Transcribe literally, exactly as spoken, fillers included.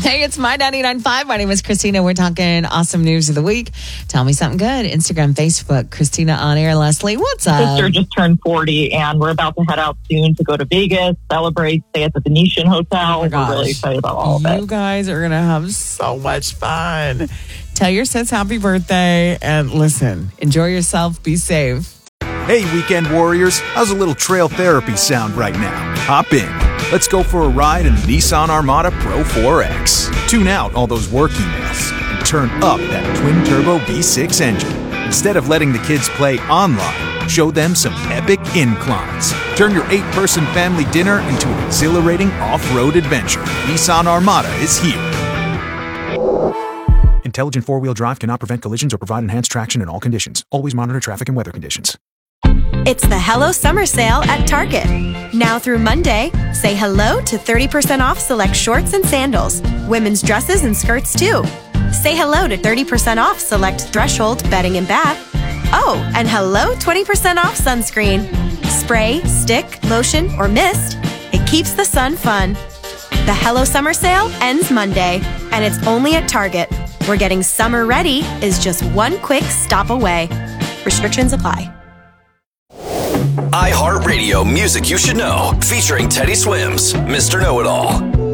Hey, it's My ninety-nine point five. My name is Christina. We're talking awesome news of the week. Tell me something good. Instagram, Facebook, Christina on air. Leslie, what's up? My sister just turned forty, and we're about to head out soon to go to Vegas, celebrate, stay at the Venetian Hotel. Oh we're really excited about all of it. You guys are going to have so much fun. Tell your sis happy birthday, and listen, enjoy yourself. Be safe. Hey, weekend warriors, how's a little trail therapy sound right now? Hop in. Let's go for a ride in the Nissan Armada Pro four X. Tune out all those work emails and turn up that twin-turbo V six engine. Instead of letting the kids play online, show them some epic inclines. Turn your eight-person family dinner into an exhilarating off-road adventure. Nissan Armada is here. Intelligent four-wheel drive cannot prevent collisions or provide enhanced traction in all conditions. Always monitor traffic and weather conditions. It's the Hello Summer Sale at Target. Now through Monday, say hello to thirty percent off select shorts and sandals, women's dresses and skirts too. Say hello to thirty percent off select Threshold bedding and bath. Oh, and hello twenty percent off sunscreen. Spray, stick, lotion, or mist. It keeps the sun fun. The Hello Summer Sale ends Monday, and it's only at Target, where getting summer ready is just one quick stop away. Restrictions apply. iHeartRadio Music You Should Know, featuring Teddy Swims, Mister Know-It-All.